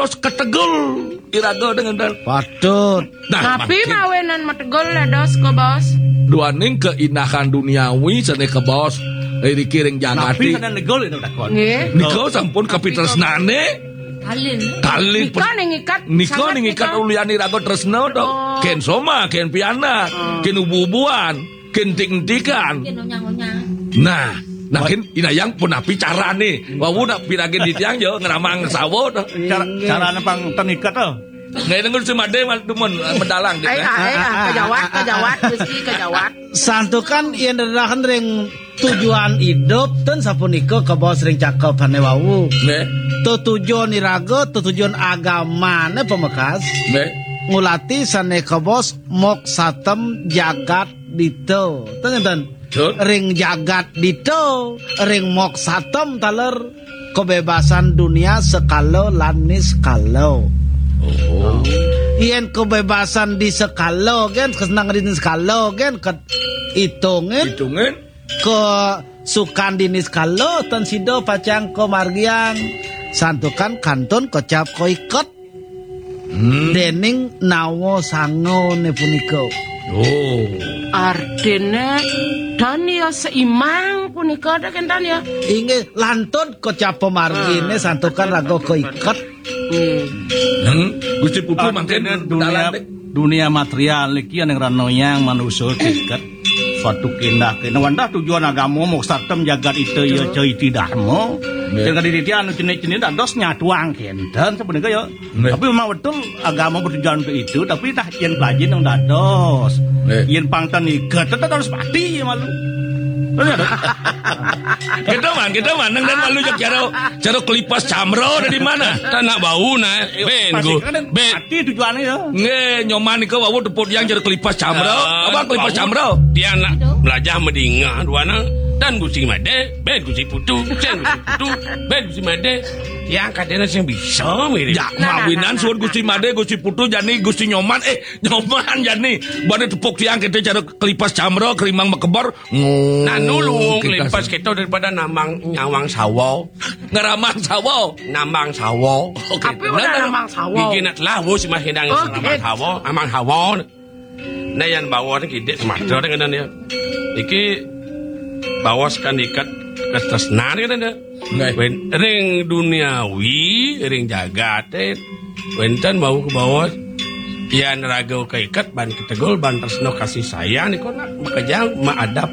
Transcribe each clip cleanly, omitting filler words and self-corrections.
dados ketegul iraga dengan dan Patut. Tapi mawenan mategol ledos ke bos. duaning keinahan duniawi sene ke bos dikiring jagati. Napi sana negol itu takon. Nggih. Niko sampun kapitresnane. Talin Niko ning ikat ulian iraga tresna to. Ken soma, ken piana, ken ubu-ubuan, ken tik-tikan. Nah ken inayang pun api carane. Wawu nak pirage ditiang yo ngeramang sawo to. Carana pang tenikat to. Nggak dengar cuma deh demen mendalang gitu. Kejawat Gusti kejawat. Santukan yang dadakan ring tujuan hidup ten sapunika ke bos ring cakep hane wau. Tujuan iraga, tujuan agama ne pemekas. Ngulati sane ke bos mok satem jagat dito. Ten ring jagat dito, ring mok satem taler kebebasan dunia sekalo lanis kalau. Yen kebebasan di sekalo kan kesenangan di sekalo kan ke hitungin ke sukan di sekalo tan sido pacang ko margiang santukan kanton kocap ko iket dening nawo sango ne puniko. Artinya dan ya seimang punika ada kan ya. Inge lantun kocap pemargine santukan rago ko iket. Gusti Putu mangken dunia material iki yang ranoyang manusia tiket suatu kindah kena wanda tujuan agama mau satem jagat itu ya cuy tidak mau dengan diri anu jenis-jenis dados nyatuang kenten sebenarnya ya tapi memang betul agama bertujuan untuk itu tapi dah yang pelajin yang dados yang pangtan ikat tetap harus pati ya malu. Kita man nang dan malu jak cara kelipas camro dari mana? Tanah bau na ben pati tujuannya ya. Nge nyoman ke wawu teput yang cara kelipas camro. Apa kelipas camro? Dia nak belajar medingah duana dan Gusti Made, ben Gusti Putu, ben Gusti Made. Yang katanya sih bisa mirip. Ya mawinan suun Gusti Made, Gusti Putu jani Gusti nyoman nyoman jani. Bade tepuk tiang kita cara kelipas camro kerimang mekebor. Nah nulung kelipas kita daripada nyawang sawo. Ngeramang sawo. Nambang sawo. Tapi udah namang sawo. Bikin lawu si mahidang nambang sawo, amang sawo. Nah yang bawa ni kita semata dengan dia. Iki bawaskan ikat ketresnan kan dia. Ring duniawi, ring jagate, wenten mau ke bawah. Yan ragau keikat ban ketegol ban tresno kasih sayang ni kau nak makajang maadap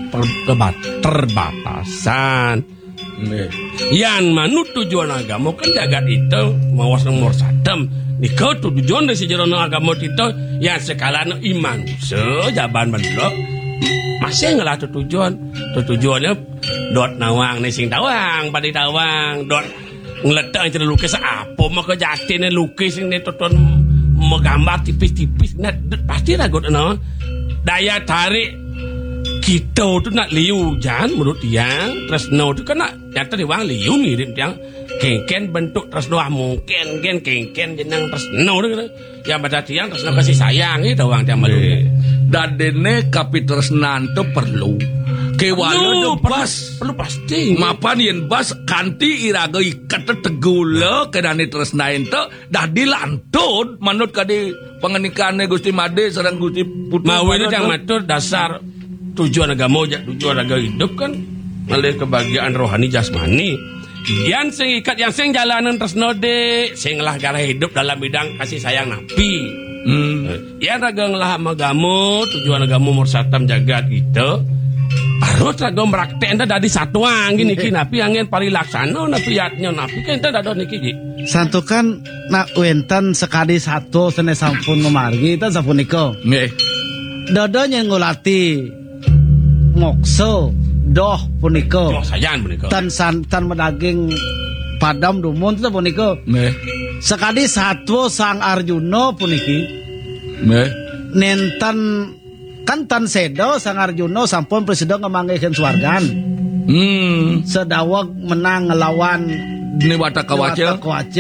terbatasan. Yan manut tujuan agama kan jagat itu mawas nomor satem. Ni kau tujuan dari sejarah agama itu yang sekalana iman sejaban bandlo. Masih ngelah tujuannya dot nawang nih sing tawang padi tawang dot ngeletak cerita lukis apa mau kejatin lukis ini tuton menggambar tipis-tipis nah pasti ragut no daya tarik kita tu nak liu jangan menurut yang tresno tu kan nak nyata diwang liu mirip yang kengken bentuk tresno mungkin kengken jenang tresno tu yang pada tiang tresno kasih sayang itu wang tiang malu dadene kapitresnan tu perlu kewalo pas perlu pasti mapan yen bas kanti iraga ikat tegula kenane tresnain tu dadi lantun manut kadi pengenikane Gusti Made sareng Gusti Putu mawene yang matur dasar tujuan agama tujuan agama hidup kan malih kebahagiaan rohani jasmani yang sing ikat yang sing jalanan tresno de sing lah gara hidup dalam bidang kasih sayang nabi ya raga ngelah agama tujuan agama mursatam jagat gitu harus raga meraktek enta dari satuang gini napi angin pari laksana napi yatnya napi kan enta dado niki santukan nak wenten sekali satu sene sampun memargi itu sampun niko dodonya ngulati mokso doh puniko tan medaging padam dumun itu puniko sekali satu sang Arjuna puniki nenten kan tan sedo sang Arjuna sampun presiden ngemanggihin swargan sedawag menang ngelawan Niwata Kawace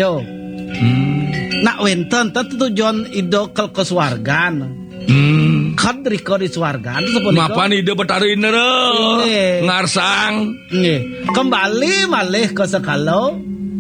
nak wenten tentu tujuan ido ke swargan kadri ko di swargan mapan ide betari nere ngarsang kembali malih ke sekalo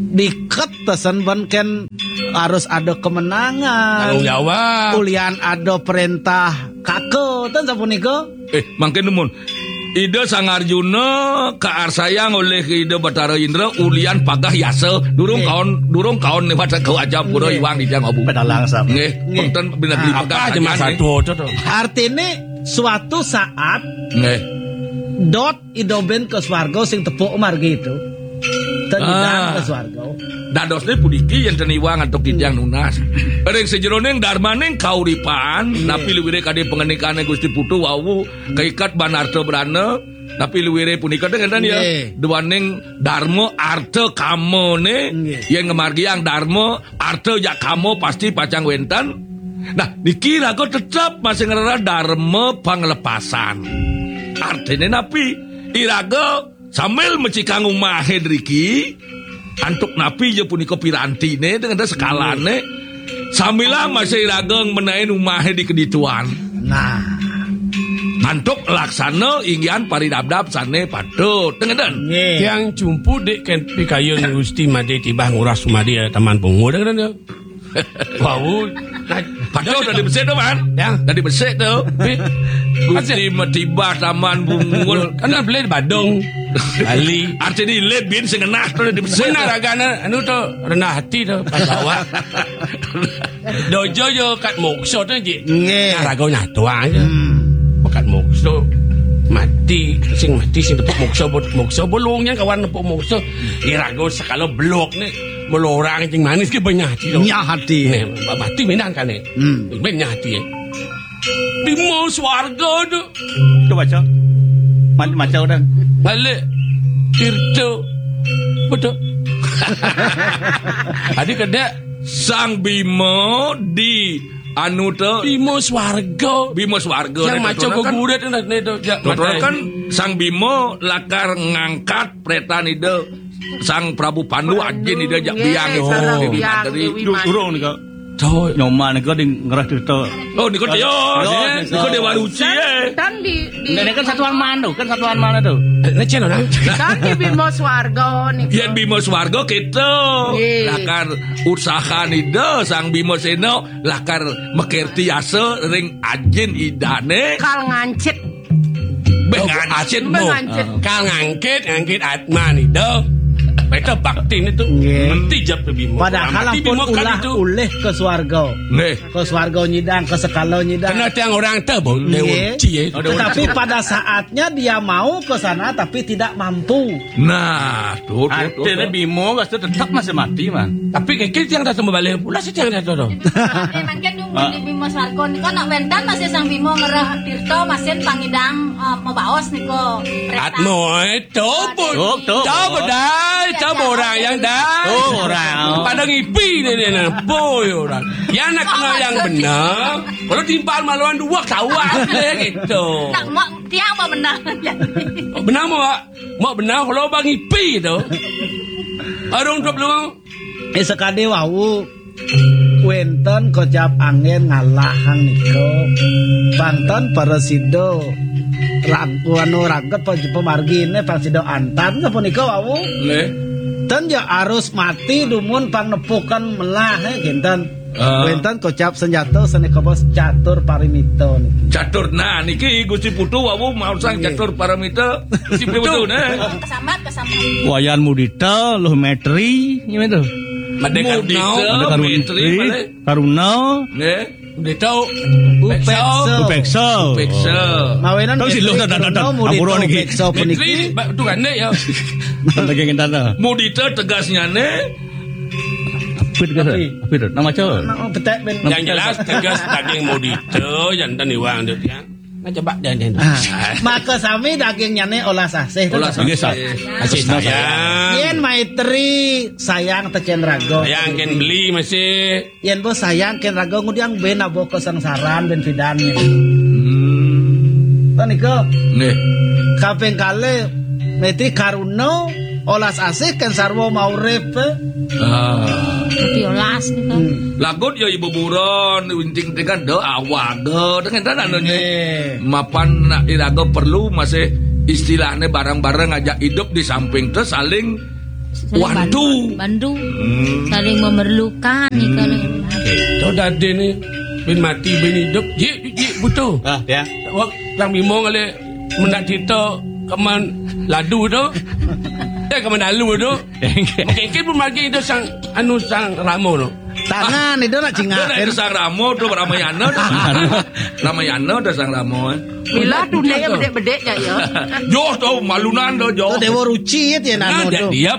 diket tesen ken harus ada kemenangan. Tanggung jawab. Ulian ada perintah kake ten sapunika. Mangke numun. Ida Sang Arjuna kaarsayang oleh Ida Batara Indra ulian pagah yasa durung kaon ne pada kau ajab pura iwang dijang obu. Pedalang sam. Nggih, punten bina beli pagah aja masa tuh. Artinya suatu saat nggih. dot idoben ke swarga sing tepuk margi itu. Tenidang ke swarga. Dadosne pudiki yen ten iwang antuk kijang nunas. Ring sejeroning darmaning kauripan napi luwire kade pengenikane Gusti Putu wau keikat banarta brana tapi luwire punika dengan ya duaning darma arta kamone yen ngemargiang darma arta jak kamo pasti pacang wentan. Nah niki raga tetep masih ngerera darma panglepasan. Artine napi iraga sambil mecikang umahe driki antuk napi je punika pirantine dengan sekalane samila masih rageng menaen umahe di kedituan. Nah, antuk laksana inggian paridabdab sane patut dengan yang jumpu dek ken pikayun Gusti Made tibah nguras sumadi taman pungu dengan ya. Wow, padahal udah dibesek tuh man, udah dibesek tuh. Gusti tiba taman bungul, kan beli Badung, Bali. Artinya lebih sengenah tuh dibesek. Benar agana, anu tuh rendah hati tuh pas bawa. Dojo yo kat mokso tuh ji, rago nyatu aja. Kat mokso mati sing tepuk mokso bolongnya kawan tepuk mokso. Irago sekalo blok nih. Melorang yang manis ke banyak hati. Banyak hati. Nih, mati menang kan nih. Banyak hati ya. Di mau swarga tu. Tu baca. Macam orang. Balik. Tirto. Betul. Adik kada Sang Bima di anu tu Bima swarga. Yang macam gugurat tu kan Sang Bima lakar ngangkat pretan ide Sang Prabu Pandu ajin ide jak biang itu dari durung nika. Toh nyoman nika di ngerah cerita. Oh niko dia. Niko dia waruci Dan di Ini kan satuan mana tuh? Necen orang. Dan di Bima Swarga nih. Yen Bima Swarga kita lakar usaha ide Sang Bima Sena lakar mekerti asa ring ajin idane Kal ngancit. Bengancit mo. Kal ngangkit atma nih do. Mereka bakti itu menti jap Bima. Padahal pun ulah uleh ke swarga. Ke swarga nyidang, ke sekalo nyidang. Karena tiang orang tebol lewat Tetapi pada saatnya dia mau ke sana tapi tidak mampu. Nah, tuh. Artinya Bima pasti tetap masih mati man. Tapi kekil tiang datang balik pula si tiang datang. Mungkin nunggu di Bima Swarga niko nak wentan masih Sang Bima ngerah tirta masih pangidang mabaos niko. Atmo itu pun. Coba dah. Coba orang yang dah. Orang. Pada ngipi ni boy orang. Yang nak kenal yang benar. Kalau timpal maluan dua kawan gitu. Nak mau tiang mau benar. Benar mau benar kalau bang ngipi tu. Arung tu belum. Sekade wau wenten kocap angin ngalahang niko. Banten Parasido Wano ragat pemargine Parasido antan apa niko wau. Dan ya harus mati dumun pangnepukan melah kinten. Wenten kocap senjata sanika bos catur parimita niki. Catur nah niki Gusti Putu wau mau sang catur parimita Gusti Putu nah. Kesambat. Wayan mudita luh metri gimana tuh? Merdeka Karuna. Nggih. Mudita Upeksa. Mawenan tahu sih lu dah apuran iki. Upeksa puniki. Tu kan ya. Lagi ngentana. Mudita tegasnya ne. Apa nama cowok? Petek ben. Yang jelas tegas daging mudita yang dan iwang tu tiang. Coba dan. Maka sami dagingnya ne olah saseh. Olah saseh. Kasih sayang. Yen maitri sayang teken rago. Sayang ken beli masih. Yen bos sayang ken rago ngudiang ben abo kesangsaran ben pidannya. Taniko. Nggih. Kaping kale maitri karuna olah saseh ken sarwa mau urip. Diolas niko. Lagut ya ibu buron winting dengan do awaga dengan tanannya mapan nak irago perlu masih istilahnya barang-barang ngajak hidup di samping terus saling bantu. Saling memerlukan nika. Itu dadi nih bin mati bin hidup. Ji butuh. Ya. Wak sang bimo ngale mendak dito keman ladu tu. Keman lalu tu. Mungkin pun magi itu sang ramo tu. Tangan itu nak cingakin. Itu sang ramo tu Ramayana tu. Ramayana tu sang ramo. Bila dunia bedek-bedek ya. Jo tu malunan tu jo. Tu Dewa Ruci ya nano tu. Dia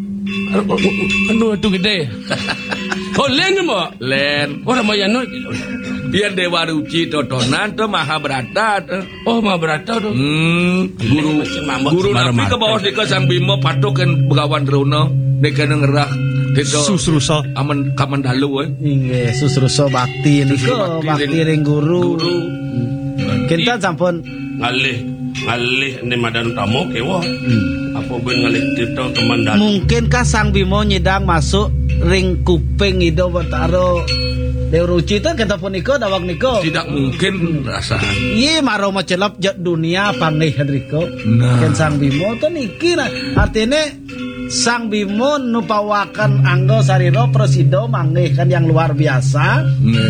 tu gede. Oh len mo. Len. Oh Ramayana. Dia Dewa Ruci totonan tu Mahabharata tu. Oh Mahabharata tu. Guru Nabi ke bawah dika sang Bima patukan Begawan Drona dika ngerah Tito Susrusa aman kamandalu Inggih susrusa bakti niku bakti ring guru. Kita sampun ngalih ni madan tamu kewa. Apa ben ngalih Tito kemandalu. Mungkinkah Sang Bima nyidang masuk ring kuping ido betaro Dewa Ruci itu kita pun niko dawak niko. Tidak mungkin rasa. Iya maro macelap jat dunia panggih Henriko. Ken Sang Bima itu niki artinya Sang Bima nupawakan anggo sariro presido manggih kan yang luar biasa.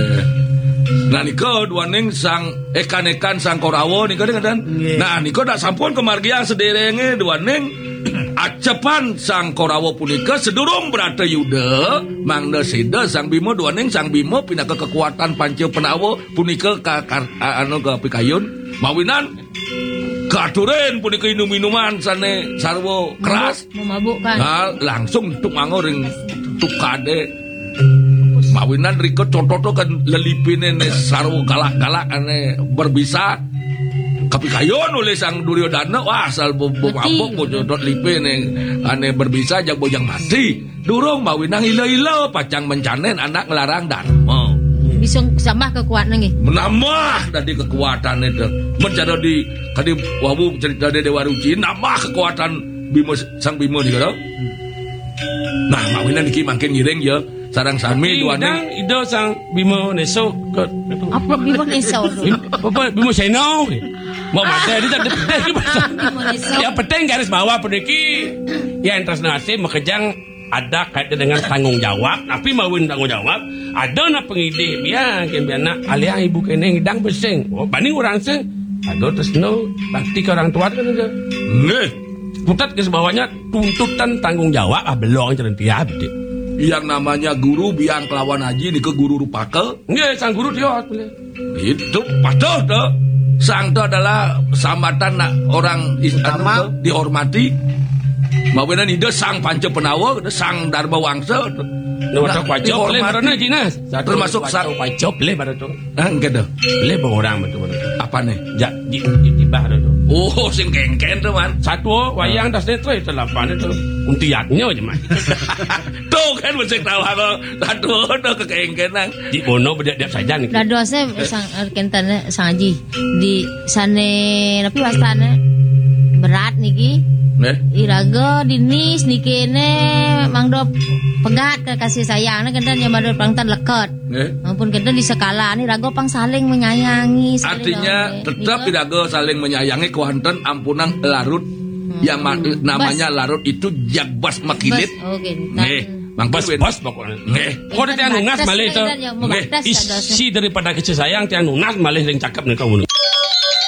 Nah niko duaning sang ekan sang Korawo niko dengan. Nah niko dak sampun kemargian sederenge duaning acapan sang Korawo punika sedurung berata Yuda mangda sida sang Bima duaning sang Bima pindah ke kekuatan Panca Penawa punika ke pikayun mawinan katuren punika minum-minuman sane sarwo keras memabukkan. Nah, langsung tuk mango ring tuk kade mawinan riko contoh kan lelipine ne sarwo galak-galak ane berbisa kapikayon oleh sang Duryodana wah asal mabuk bojodot lipe nih ane berbisa jag bojang mati durung mawinang ilo pacang mencanen anak ngelarang dharma Bisa sama kekuatan nggih menambah dari kekuatan itu mencari di kadi wabu cerita dari Dewa Ruci nambah kekuatan Bima sang Bima nih kalau nah mawinan iki makin ngiring ya sarang sami duane ido sang Bima neso apa Bima neso apa Bima seno mau mati dia tak pedih yang penting garis bawah pendeki yang tresnasi makejang ada kaitan dengan tanggung jawab tapi mawin tanggung jawab ada na pengidih biar nak aliang ibu kene ngidang besing banding orang sing ada tresno bakti ke orang tua kan aja nggih putat ke bawahnya tuntutan tanggung jawab belum jalan tiap yang namanya guru biang kelawan haji di ke guru rupake nggih sang guru dia itu patuh tuh sang itu adalah sambatan orang Islam dihormati mawinan ide sang Panca Penawa sang Dharma Wangsa Wadah pajok boleh barana jinas termasuk sang pajok boleh barana tu enggak dah boleh orang betul apa nih tibah tu oh sing kengken tuh man satu wayang das netre telapan itu untiaknya aja man tuh kan mesti tahu aku satu tuh kekengkenan di bono berdiap saja nih dado saya sang kentane sang haji di sane tapi wastane berat niki iraga dinis nikene mangdo pegat ke kasih sayang ni kendan yang baru pangtan lekat maupun kendan di sekala ni rago pang saling menyayangi artinya tetap iraga saling menyayangi kuanten ampunan larut yang namanya larut itu jagbas makilit bas pokoknya kau ada tiang nungas malih itu isi daripada kecil sayang tiang nungas malih yang cakap nih kau